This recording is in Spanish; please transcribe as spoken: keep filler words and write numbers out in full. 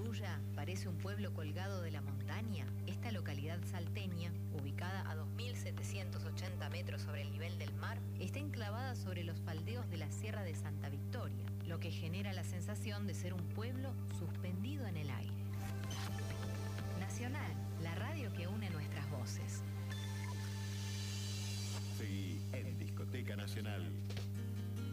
tuya parece un pueblo colgado de la montaña, esta localidad salteña, ubicada a dos mil setecientos ochenta metros sobre el nivel del mar, está enclavada sobre los faldeos de la Sierra de Santa Victoria, lo que genera la sensación de ser un pueblo suspendido en el aire. Nacional, la radio que une nuestras voces. Seguí en Discoteca Nacional.